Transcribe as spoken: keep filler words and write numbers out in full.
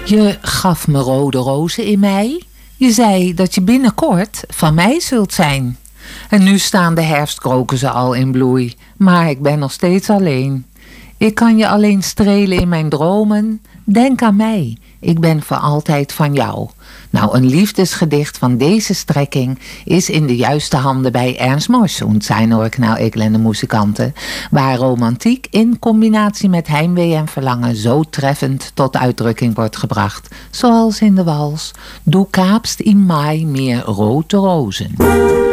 Je gaf me rode rozen in mei. Je zei dat je binnenkort van mij zult zijn. En nu staan de herfstkrokussen al in bloei. Maar ik ben nog steeds alleen. Ik kan je alleen strelen in mijn dromen. Denk aan mij. Ik ben voor altijd van jou. Nou, een liefdesgedicht van deze strekking is in de juiste handen bij Ernst Mors und seine origineel muzikanten, waar romantiek in combinatie met heimwee en verlangen zo treffend tot uitdrukking wordt gebracht. Zoals in de wals, Du kaapst in mij meer rode rozen.